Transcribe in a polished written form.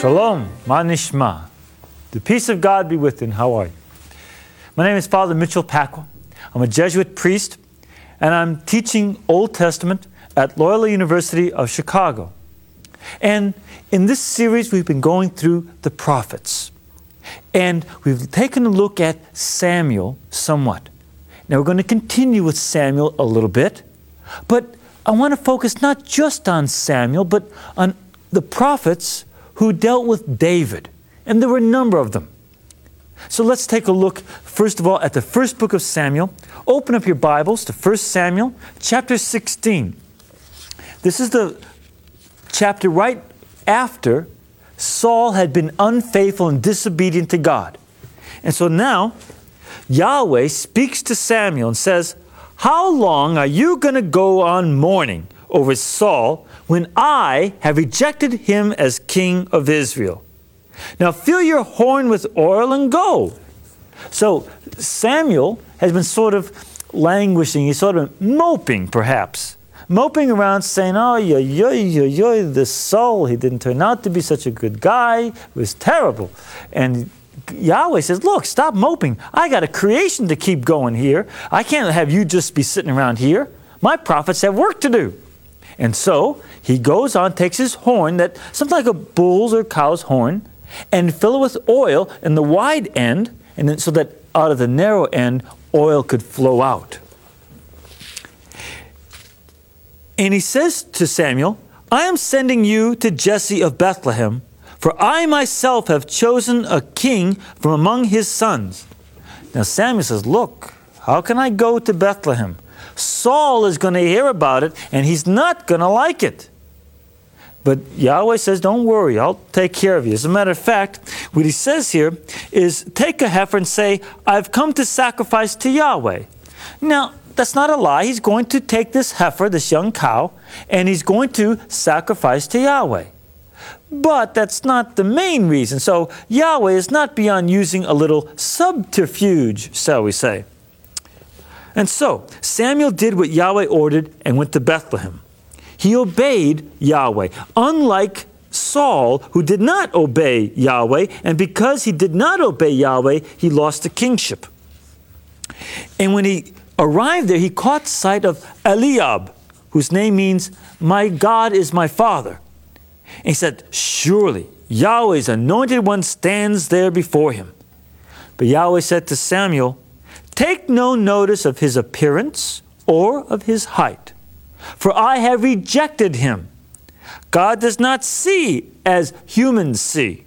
Shalom, ma nishma. The peace of God be with you. How are you? My name is Father Mitchell Pacwa. I'm a Jesuit priest, and I'm teaching Old Testament at Loyola University of Chicago. And in this series, we've been going through the prophets. And we've taken a look at Samuel somewhat. Now, we're going to continue with Samuel a little bit, but I want to focus not just on Samuel, but on the prophets who dealt with David. And there were a number of them. So let's take a look, first of all, at the first book of Samuel. Open up your Bibles to 1 Samuel chapter 16. This is the chapter right after Saul had been unfaithful and disobedient to God. And so now, Yahweh speaks to Samuel and says, "How long are you going to go on mourning over Saul when I have rejected him as king of Israel? Now fill your horn with oil and go." So Samuel has been sort of languishing, he's sort of moping perhaps. Moping around saying, "Oh, this Saul, he didn't turn out to be such a good guy. It was terrible." And Yahweh says, "Look, stop moping. I got a creation to keep going here. I can't have you just be sitting around here. My prophets have work to do." And so he goes on, takes his horn, that something like a bull's or cow's horn, and fill it with oil in the wide end, and then so that out of the narrow end, oil could flow out. And he says to Samuel, "I am sending you to Jesse of Bethlehem, for I myself have chosen a king from among his sons." Now Samuel says, "Look, how can I go to Bethlehem? Saul is going to hear about it, and he's not going to like it." But Yahweh says, "Don't worry, I'll take care of you." As a matter of fact, what he says here is, take a heifer and say, "I've come to sacrifice to Yahweh." Now, that's not a lie. He's going to take this heifer, this young cow, and he's going to sacrifice to Yahweh. But that's not the main reason. So Yahweh is not beyond using a little subterfuge, shall we say. And so Samuel did what Yahweh ordered and went to Bethlehem. He obeyed Yahweh, unlike Saul, who did not obey Yahweh, and because he did not obey Yahweh, he lost the kingship. And when he arrived there, he caught sight of Eliab, whose name means, "My God is my Father." And he said, "Surely Yahweh's anointed one stands there before him." But Yahweh said to Samuel, "Take no notice of his appearance or of his height, for I have rejected him. God does not see as humans see.